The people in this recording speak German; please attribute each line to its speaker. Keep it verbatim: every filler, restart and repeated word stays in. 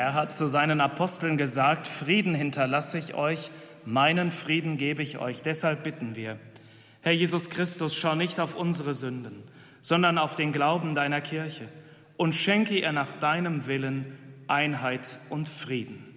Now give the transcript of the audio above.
Speaker 1: Er hat zu seinen Aposteln gesagt, Frieden hinterlasse ich euch, meinen Frieden gebe ich euch. Deshalb bitten wir, Herr Jesus Christus, schau nicht auf unsere Sünden, sondern auf den Glauben deiner Kirche und schenke ihr nach deinem Willen Einheit und Frieden.